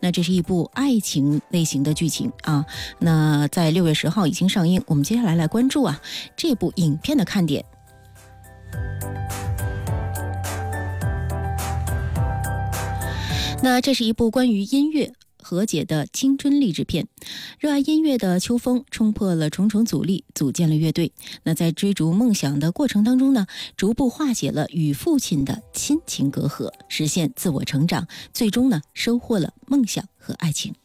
那这是一部爱情类型的剧情啊。那在6月10号已经上映，我们接下来关注这部影片的看点。那这是一部关于音乐和解的青春励志片。热爱音乐的秋风冲破了重重阻力，组建了乐队。那在追逐梦想的过程当中呢，逐步化解了与父亲的亲情隔阂，实现自我成长，最终呢收获了梦想和爱情。